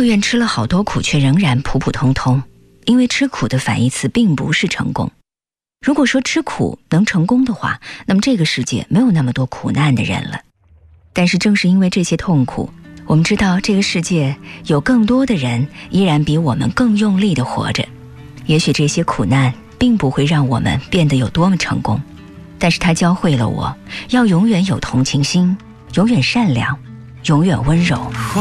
抱怨吃了好多苦却仍然普普通通，因为吃苦的反义词并不是成功。如果说吃苦能成功的话，那么这个世界没有那么多苦难的人了。但是正是因为这些痛苦，我们知道这个世界有更多的人依然比我们更用力地活着。也许这些苦难并不会让我们变得有多么成功，但是它教会了我要永远有同情心，永远善良，永远温柔。